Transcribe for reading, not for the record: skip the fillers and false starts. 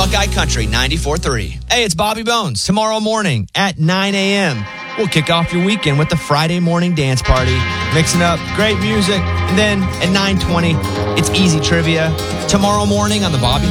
Buckeye Country 94.3. Hey, it's Bobby Bones. Tomorrow morning at 9 a.m., we'll kick off your weekend with the Friday morning dance party, mixing up great music. And then at 9:20, it's easy trivia. Tomorrow morning on the Bobby